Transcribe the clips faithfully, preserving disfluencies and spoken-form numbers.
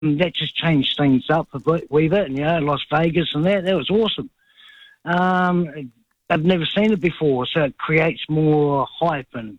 that just changed things up a bit, wee bit. And, you know, Las Vegas and that, that was awesome. Um, I've never seen it before, so it creates more hype. And,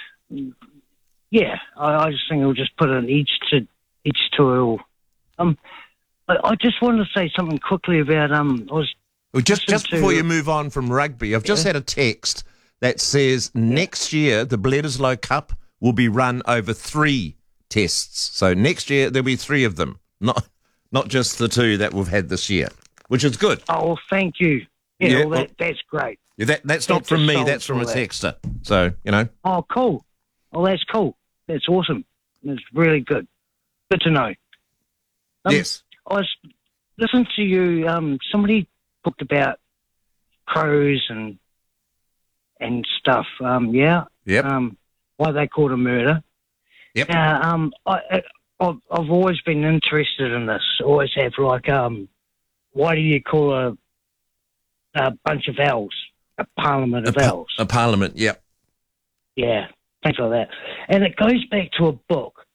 yeah, I, I just think it'll just put an edge to, edge to it all. Um, I, I just wanted to say something quickly about, um, I was well, just, just before to, you move on from rugby, I've yeah. just had a text that says next year the Bledisloe Cup will be run over three tests. So next year there'll be three of them, not not just the two that we've had this year, which is good. Oh, thank you. Yeah, yeah well, that, that's great. Yeah, that, that's not that's from me, that's from a that. texter. So, you know. Oh, cool. Oh, that's cool. That's awesome. That's really good. Good to know. Um, yes. I was listening to you. Um, somebody talked about crows and and stuff. Um, yeah. Yep. Um, why they called a murder. Yep. Uh, um, I, I've, I've always been interested in this. Always have. Like, um, why do you call a a bunch of owls a parliament of a, owls? A parliament. Yep. Yeah. Things like that. And it goes back to a book,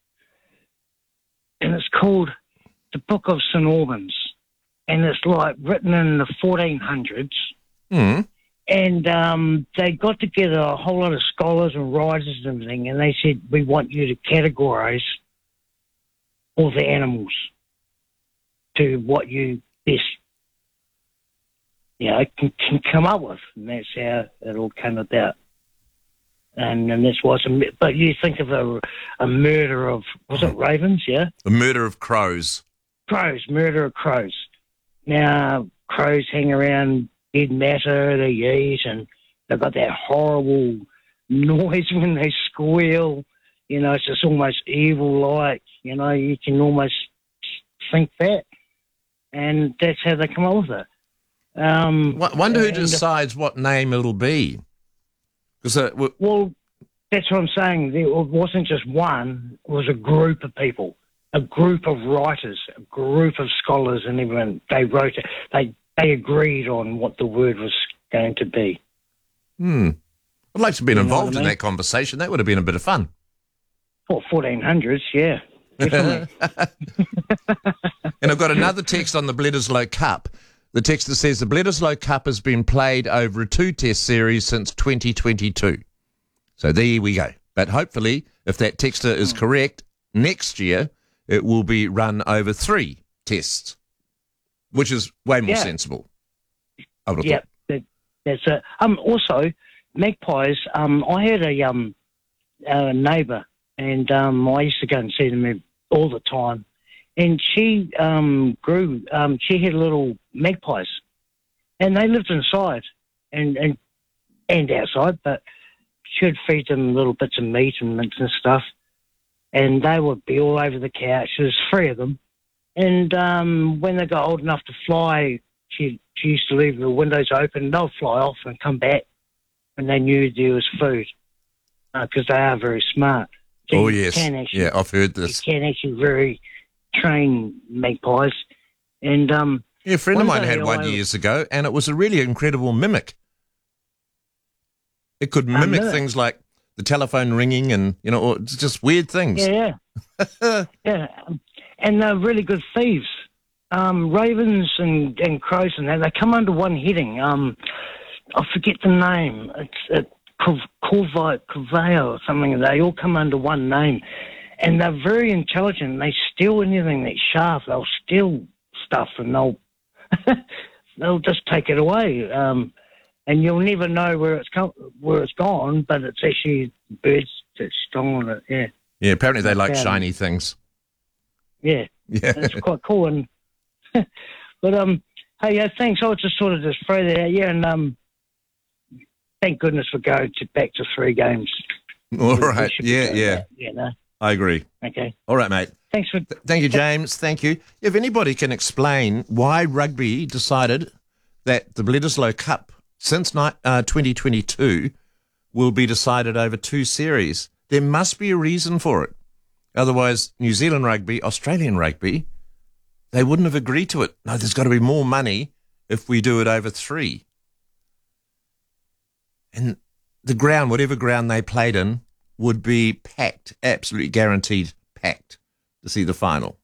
and it's called The Book of Saint Albans, and it's like written in the fourteen hundreds. Mm. And um, they got together a whole lot of scholars and writers and everything, and they said, we want you to categorise all the animals to what you best, you know, can, can come up with. And that's how it all came about. And, and this was a, but you think of a, a murder of, was it ravens, yeah? A murder of crows. Crows, murder of crows. Now, crows hang around dead matter, they eat, and they've got that horrible noise when they squeal. You know, it's just almost evil-like. You know, you can almost think that. And that's how they come up with it. Um, wonder who decides what name it'll be. Because uh, well, that's what I'm saying. There wasn't just one. It was a group of people, a group of writers, a group of scholars, and everyone. They wrote it. They they agreed on what the word was going to be. Hmm. I'd like to have been you involved I mean? in that conversation. That would have been a bit of fun. Well, fourteen hundreds, yeah, definitely. And I've got another text on the Bledisloe Cup. The texter says the Bledisloe Cup has been played over a two-test series since twenty twenty-two. So there we go. But hopefully, if that texter is correct, next year it will be run over three tests, which is way more yeah. sensible. I would have yeah, thought. that, that's it. Um, also, magpies. Um, I had a um a neighbour, and um, I used to go and see them all the time. And she um, grew, um, she had little magpies, and they lived inside and, and and outside, but she'd feed them little bits of meat and mince and stuff, and they would be all over the couch. There's three of them. And um, when they got old enough to fly, she, she used to leave the windows open. They'll fly off and come back, and they knew there was food because uh, they are very smart. So oh, yes. Actually, yeah, I've heard this. You can actually very... train magpies, and um, yeah, a friend of mine had one I, years ago, and it was a really incredible mimic. It could mimic um, things like the telephone ringing, and you know, it's just weird things. Yeah, yeah, yeah, and they're really good thieves. Um, ravens and, and crows and that, they come under one heading. Um, I forget the name. It's it, Corvette, Corvette or something. They all come under one name. And they're very intelligent. They steal anything that's sharp. They'll steal stuff, and they'll they'll just take it away. Um, and you'll never know where it's come, where it's gone, but it's actually birds that's stolen it. Yeah. Yeah. Apparently, they like um, shiny things. Yeah. Yeah. It's quite cool. And but um, hey, yeah, thanks. I was just sort of just throw that out. Yeah, and um, thank goodness for going to back to three games. All right. Yeah. Yeah. That, you know. I agree. Okay. All right, mate. Thanks for... Th- thank you, James. Thank you. If anybody can explain why rugby decided that the Bledisloe Cup, since ni- uh, twenty twenty-two, will be decided over two series, there must be a reason for it. Otherwise, New Zealand rugby, Australian rugby, they wouldn't have agreed to it. No, there's got to be more money if we do it over three. And the ground, whatever ground they played in, would be packed, absolutely guaranteed packed to see the final.